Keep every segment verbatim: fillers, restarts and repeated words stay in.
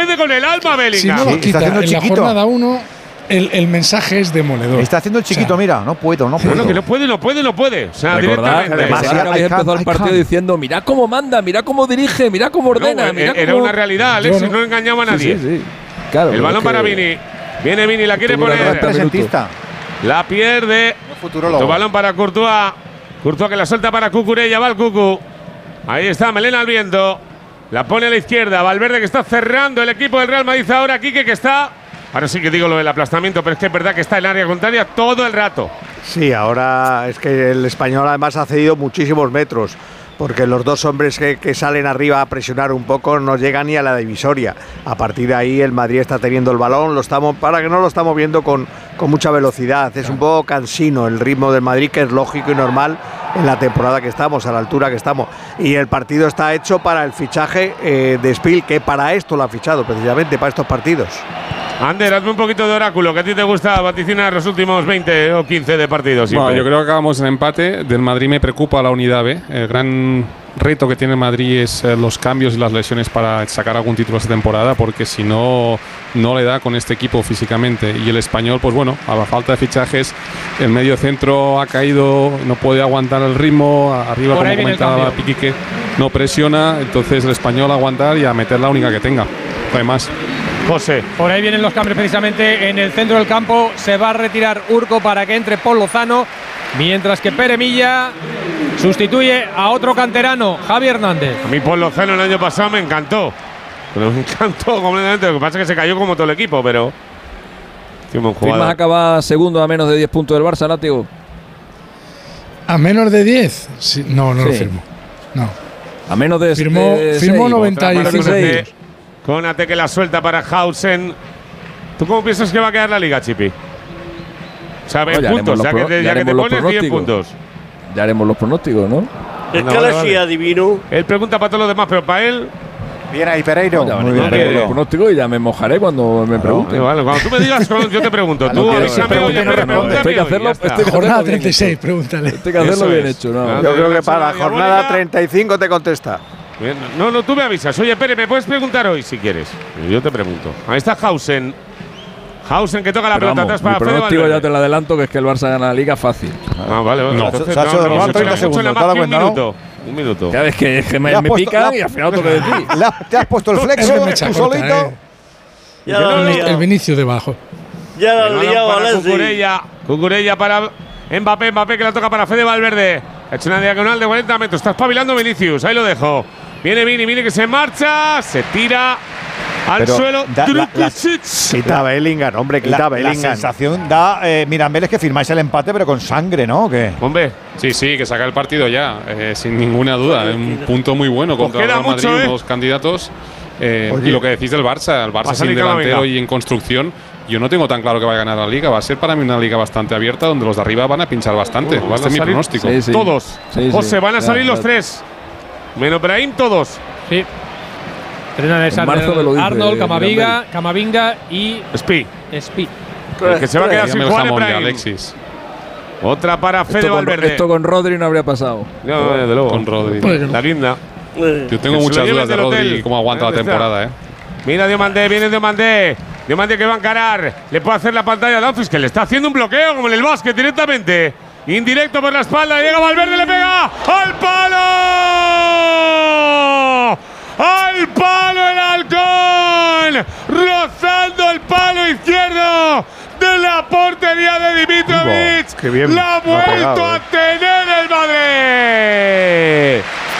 puede con el alma, Bellingham. Si no lo Sí, quita está haciendo en la chiquito. jornada uno, el, el mensaje es demoledor. Está haciendo el chiquito, O sea, mira, no puedo, no puedo. Bueno, que no puede, no puede, no puede. O sea, Recordad, directamente. recordad que Demasiado. habéis I can't, empezado el I partido can't. diciendo, mirad cómo manda, mirad cómo dirige, mirad cómo ordena, No, mirad era cómo… una realidad, Alexis, Yo no, no- engañaba a nadie. Sí, sí, sí. Claro, El es balón que para Vini. Viene Vini, la quiere Tuvo una poner. gran Presentista. La pierde. Futurólogo. El balón para Courtois. Courtois que la suelta para Cucurella. Va el Cucu. Ahí está Melena al viento. La pone a la izquierda. Valverde que está cerrando el equipo del Real Madrid ahora. Quique que está… Ahora sí que digo lo del aplastamiento, pero es que es verdad que está en área contraria todo el rato. Sí, ahora es que el español además ha cedido muchísimos metros, porque los dos hombres que, que salen arriba a presionar un poco no llegan ni a la divisoria. A partir de ahí el Madrid está teniendo el balón, lo estamos, para que no lo estamos viendo con, con mucha velocidad. Es un poco cansino el ritmo del Madrid, que es lógico y normal en la temporada que estamos, a la altura que estamos. Y el partido está hecho para el fichaje eh, de Spiel, que para esto lo ha fichado, precisamente para estos partidos. Ander, hazme un poquito de oráculo, que a ti te gusta vaticinar los últimos veinte o quince de partidos. Bueno, siempre. yo creo que acabamos en empate. Del Madrid me preocupa la unidad B. El gran reto que tiene el Madrid es eh, los cambios y las lesiones para sacar algún título esta temporada, porque si no, no le da con este equipo físicamente. Y el español, pues bueno, a la falta de fichajes, el medio centro ha caído, no puede aguantar el ritmo. Arriba, Por ahí como viene el comentaba cambio. Piquique, no presiona. Entonces el español a aguantar y a meter la única que tenga. Además. José. Por ahí vienen los cambios precisamente en el centro del campo. Se va a retirar Urco para que entre Paul Lozano, mientras que Pere Milla sustituye a otro canterano, Javi Hernández. A mí Paul Lozano el año pasado me encantó. Pero me encantó completamente. Lo que pasa es que se cayó como todo el equipo, pero… Qué buen ¿Firmas jugador. acaba segundo a menos de diez puntos del Barça, Látigo? ¿A menos de diez? Sí, no, no lo Sí. firmo. No. A menos de Firmó, de firmó seis. noventa y cinco dieciséis. puntos. Conate que la suelta para Hausen. ¿Tú cómo piensas que va a quedar la liga, Chipi? O sea, Bueno, veinte ya haremos puntos, los ya que pro- te, ya ya que te haremos los pones diez pronósticos. puntos. Ya haremos los pronósticos, ¿no? Es Anda, que vale, la vale. sí adivino. Él pregunta para todos los demás, pero para él… Bien ahí, Pereiro. Ya Muy bien, haremos los Pereiro. pronósticos y ya me mojaré cuando me pregunten. Vale, cuando tú me digas, yo te pregunto. Tú, No quiero- avísame, pregunta oye, y no Pere, responde. pregúntame Estoy que hoy, hacerlo, ya está. estoy que Jornada hacerlo bien treinta y seis, hecho. pregúntale. Estoy que hacerlo Eso bien es. hecho, ¿no? Claro. Yo creo que la para la diabólica. jornada treinta y cinco te contesta. Bien, No, no, tú me avisas. Oye, Pere, ¿me puedes preguntar hoy si quieres? Yo te pregunto. Ahí está Hausen. Hausen que toca la Pero pelota vamos, atrás mi para Fede pronóstico Valverde. ya te lo adelanto, que es que el Barça gana la Liga fácil. Ah, vale, vale. No. Entonces, Se ha hecho de robar no, treinta no, segundos, nada ¿te más das que un cuenta, no? minuto. Un minuto. Ya ves que, es que me, Le has me puesto- pican le y has- al final tengo que decir. La- ¿Te has puesto el flexo Es que me echa tú corta, solito? eh. Ya la han El liado. Vinicio debajo. Ya la han El balón liado, para Alexis. Cucurella. Cucurella para Mbappé. Mbappé que la toca para Fede Valverde. Ha hecho una diagonal de cuarenta metros. Está espabilando Vinicius. Ahí lo dejo. Viene Vini, Vini que se marcha. Se tira al Pero suelo. da- la- la- Quita Bellingham, hombre, quita La, la Bellingham. sensación da, eh, Mirambel, es que firmáis el empate, pero con sangre, ¿no? ¿O qué? Hombre, Sí, sí, que saca el partido ya, eh, sin ninguna duda. Es un punto muy bueno Pues contra el queda Real Madrid, mucho, ¿eh? unos candidatos. Eh, Oye. y lo que decís del Barça, el Va a Barça sin salir delantero Camavinga. y en construcción, yo no tengo tan claro que va a ganar la liga. Va a ser para mí una liga bastante abierta, donde los de arriba van a pinchar bastante. Uh, Va a ser va a mi salir- pronóstico. Sí, sí. todos. Sí, sí. José, van a Ya, salir ya. los tres. Menos Brahim, todos. Sí. Trenan En marzo me lo dice, Arnold, Camavinga, Mirambel. Camavinga y Spi. Speed. El que se va a quedar sin Dígame el jugar es jamón de Brahim. Alexis, Otra para Fede Esto con, Valverde. esto con Rodri no habría pasado. No, desde luego. con Rodri. Puede que no. La guinda. Eh, Yo tengo Que se lo muchas lleven dudas de del Rodri hotel. y cómo aguanta la ¿Dónde está? temporada, ¿eh? Mira Diomandé, viene Diomandé. Diomandé que va a encarar. Le puede hacer la pantalla a Dumfries, que le está haciendo un bloqueo como en el básquet directamente. Indirecto por la espalda. Llega Valverde, le pega. ¡Al palo! ¡Al palo el halcón! Rozando el palo izquierdo de la portería de Dimitrovic. Qué bien La ha lo ha vuelto pegado, a eh. tener el Madrid.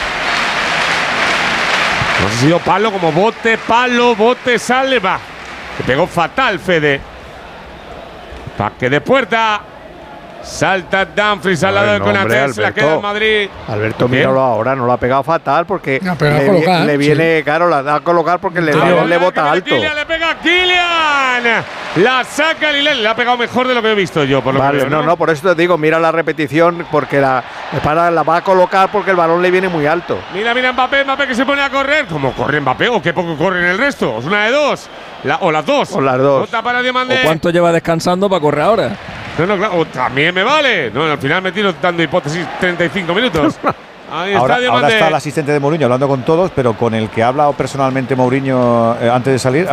No sé si ha sido palo como bote, palo, bote, sale, va. Que pegó fatal, Fede. Paque de puerta. Salta Dumfries al lado de Bueno, hombre, Konaté. Se la Alberto. queda el Madrid. Alberto, Bien. míralo ahora, no lo ha pegado fatal porque No, pero la le, ha colocado, vi- le sí. viene, claro, la da a colocar porque le, Ah, le, vale, le bota que alto. Kylian, le pega a Kylian. La saca Lilel. Le ha pegado mejor de lo que he visto yo, por lo Vale, que veo, no, no, por eso te digo, mira la repetición porque la, para, la va a colocar porque el balón le viene muy alto. Mira, mira Mbappé, Mbappé que se pone a correr. ¿Cómo corre Mbappé? ¿O qué poco corre en el resto? Es una de dos. La- o las dos. O las dos. Otra para Diomandé. ¿O cuánto lleva descansando para correr ahora? No, no, claro. O también me vale. No, al final me tiro dando hipótesis treinta y cinco minutos. Ahí está Ahora, ahora Diomandé. está el asistente de Mourinho hablando con todos, pero con el que ha hablado personalmente Mourinho eh, antes de salir